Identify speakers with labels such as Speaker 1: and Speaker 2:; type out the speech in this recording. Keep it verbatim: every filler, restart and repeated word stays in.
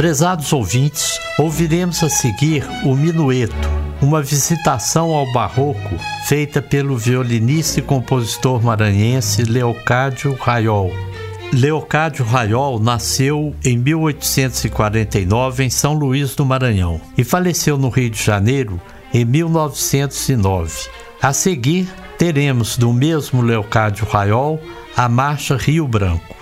Speaker 1: Prezados ouvintes, ouviremos a seguir o Minueto, uma visitação ao barroco feita pelo violinista e compositor maranhense Leocádio Raiol. Leocádio Raiol nasceu em mil oitocentos e quarenta e nove em São Luís do Maranhão e faleceu no Rio de Janeiro em mil novecentos e nove. A seguir, teremos do mesmo Leocádio Raiol a Marcha Rio Branco.